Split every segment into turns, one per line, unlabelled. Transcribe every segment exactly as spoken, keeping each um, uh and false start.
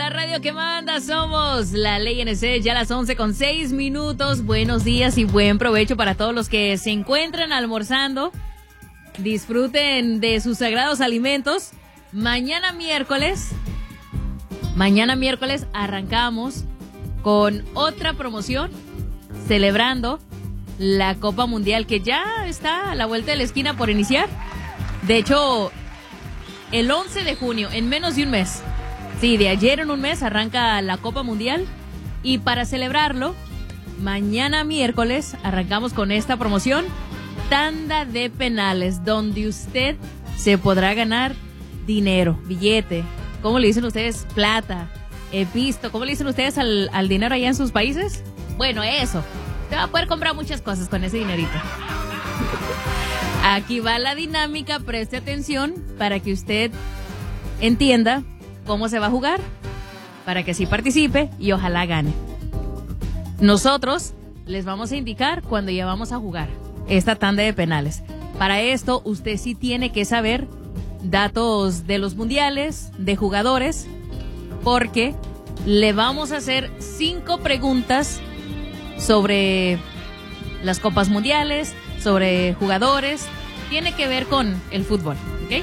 la radio que manda, somos la Ley N C, ya a las once con seis minutos. Buenos días y buen provecho para todos los que se encuentran almorzando. Disfruten de sus sagrados alimentos. Mañana miércoles, mañana miércoles arrancamos con otra promoción celebrando la Copa Mundial que ya está a la vuelta de la esquina por iniciar. De hecho, el once de junio, en menos de un mes, sí, de ayer en un mes arranca la Copa Mundial. Y para celebrarlo, mañana miércoles arrancamos con esta promoción, tanda de penales, donde usted se podrá ganar dinero, billete. ¿Cómo le dicen ustedes? Plata, he visto. ¿Cómo le dicen ustedes al, al dinero allá en sus países? Bueno, eso. Usted va a poder comprar muchas cosas con ese dinerito. Aquí va la dinámica, preste atención para que usted entienda cómo se va a jugar, para que sí participe y ojalá gane. Nosotros les vamos a indicar cuando ya vamos a jugar esta tanda de penales. Para esto, usted sí tiene que saber datos de los mundiales, de jugadores, porque le vamos a hacer cinco preguntas sobre las copas mundiales, sobre jugadores, tiene que ver con el fútbol, ¿ok?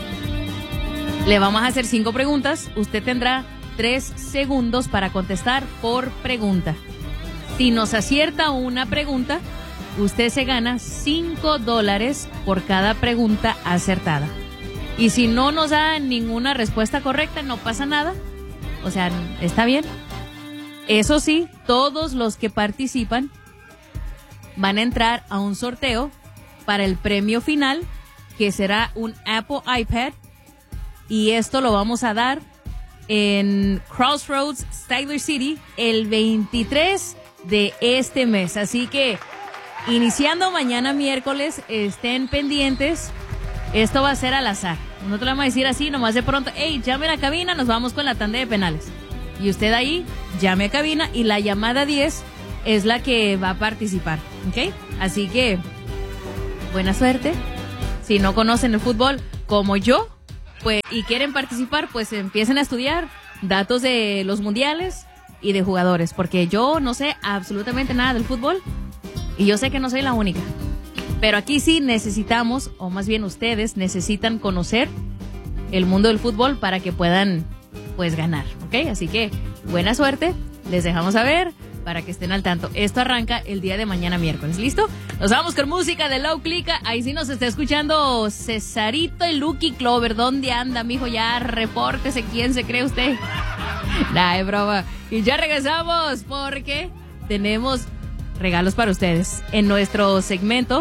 Le vamos a hacer cinco preguntas, usted tendrá tres segundos para contestar por pregunta. Si nos acierta una pregunta, usted se gana cinco dólares por cada pregunta acertada. Y si no nos da ninguna respuesta correcta, no pasa nada, o sea, está bien. Eso sí, todos los que participan van a entrar a un sorteo para el premio final, que será un Apple iPad, y esto lo vamos a dar en Crossroads, Siler City, el veintitrés de este mes. Así que, iniciando mañana miércoles, estén pendientes. Esto va a ser al azar. No te lo vamos a decir así, nomás de pronto, hey, llame a la cabina, nos vamos con la tanda de penales. Y usted ahí, llame a cabina, y la llamada diez es la que va a participar, ¿ok? Así que, buena suerte. Si no conocen el fútbol como yo, pues, y quieren participar, pues empiecen a estudiar datos de los mundiales y de jugadores, porque yo no sé absolutamente nada del fútbol, y yo sé que no soy la única. Pero aquí sí necesitamos, o más bien ustedes necesitan conocer el mundo del fútbol para que puedan, pues, ganar, ¿ok? Así que, buena suerte, les dejamos saber para que estén al tanto. Esto arranca el día de mañana miércoles, ¿listo? Nos vamos con música de Low Clica. Ahí sí nos está escuchando Cesarito y Lucky Clover. ¿Dónde anda, mijo? Ya, repórtese. ¿Quién se cree usted? Nah, es broma. Y ya regresamos porque tenemos regalos para ustedes en nuestro segmento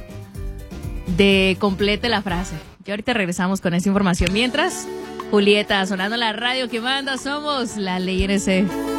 de Complete la Frase. Y ahorita regresamos con esa información. Mientras, Julieta, sonando la radio que manda, somos la Ley N C.